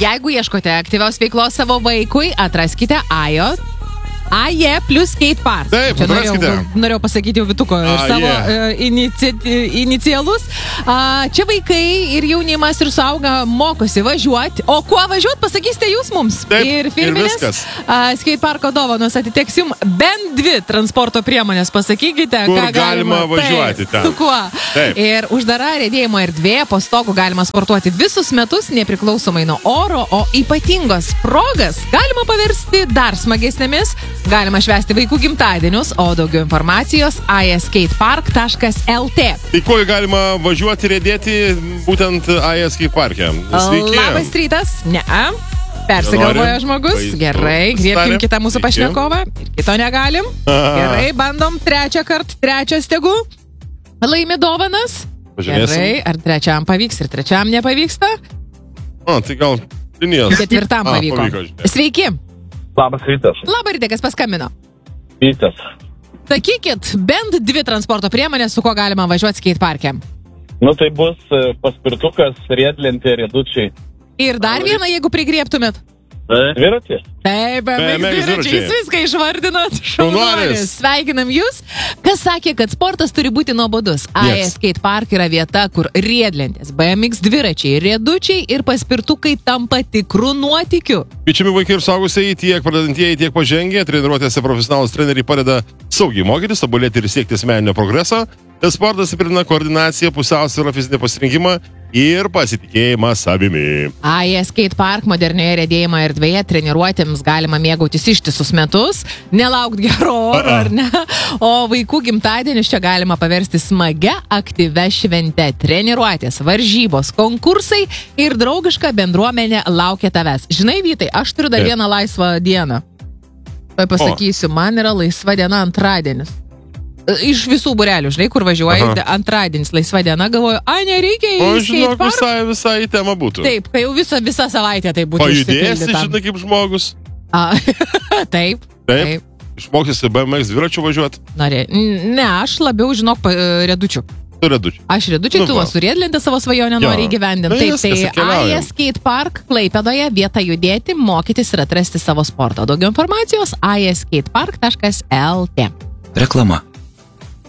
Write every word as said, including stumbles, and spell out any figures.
Jeigu ieškote aktyvios veiklos savo vaikui, atraskite Ajo. A J plus skate park. Taip, čia atraskite. norėjau, norėjau pasakyti jau Vituko ir A, savo yeah. uh, inici, inicialus. Uh, čia vaikai ir jaunimas ir suauga mokosi važiuoti. O kuo važiuoti, pasakysite jūs mums. Taip, ir ir firminės viskas. uh, skate parko dovanos atiteks jums bent dvi transporto priemonės. Pasakykite, Kur ką galima, galima važiuoti taip, ten. su kuo. Taip. Ir uždara riedėjimo erdvė, po stogu galima sportuoti visus metus, nepriklausomai nuo oro, o ypatingos progas galima paversti dar smagesnėmis. Galima švęsti vaikų gimtadienius, o daugiau informacijos ajaskatepark taškas lt. Tai kuo galima važiuoti ir riedėti būtent Ajaskate parke? Sveiki. Labas rytas. Ne. Persigalvoja Nori? žmogus. Baisu. Gerai, griebkim Pasitarė. kitą mūsų Sveiki. pašnekovą. Ir kito negalim. Aha. Gerai, bandom trečią kartą, trečias tegu. Laimi dovanas. Pažiūrėsim. Gerai, ar trečiam pavyks ir trečiam nepavyksta? O, tai gal linijos. Ketvirtam A, pavyko. pavyko, žiūrėk. Sveiki. Labas rytas. Labą rytą, kas paskambino. Rytas. Sakykit, bent dvi transporto priemonės, su kuo galima važiuoti skate parke. Nu tai bus e, paspirtukas, riedlentė, riedučiai. Ir dar vieną, jeigu prigriebtumėt. Dviratį. Taip, B M X dviračiais dviračiai. viską išvardinot. Šaunuolis. Šaunuolis. Sveikinam jūs. Kas sakė, kad sportas turi būti nuobodus? Nieks. Ajaskate park yra vieta, kur riedlentės, B M X dviračiai, riedučiai ir paspirtukai tampa tikrų nuotykių. Kviečiami vaikai ir suaugusiai, tiek pradedantieji, tiek pažengę. Treniruotėse profesionalus treneriai padeda saugiai mokytis, tobulėti ir siekti asmeninio progreso. Sportas stiprina koordinaciją, pusiausvyrą, fizinį pasirinkimą ir pasitikėjimą savimi. Ajaskate park modernioje riedėjimo erdvėje treniruotėms galima mėgautis ištisus metus, nelaukt gero oro, ar ne? O vaikų gimtadienius čia galima paversti smagia, aktyvia švente. Treniruotės, varžybos, konkursai ir draugiška bendruomenė laukia tavęs. Žinai, Vytai, aš turiu dar Taip. vieną laisvą dieną. Tai pasakysiu, man yra laisva diena antradienis. Iš visų burelių, žinai, kur važiuoji, Aha. antradienis, laisva diena, galvoju, ai, nereikia į O skate žinok, park. visai, visai į temą būtų. Taip, kai jau visą, visą savaitę tai būtų Pajudėsi, išsipildyta. žinai, kaip žmogus. A, taip, Taip. taip. Išmokysi B M X dviračių važiuoti. Norė. Ne, aš labiau žinok pa- redučių. Tu redučiu. Aš redučiai, Nu tu va. su riedlente savo svajonę Jo. nori įgyvendinti. Tai Taip, viskas, tai keliaujam. Ajaskate park Klaipėdoje vieta judėti, mokytis ir atrasti savo sportą. Daugiau informacijos ajaskatepark taškas lt. Reklama.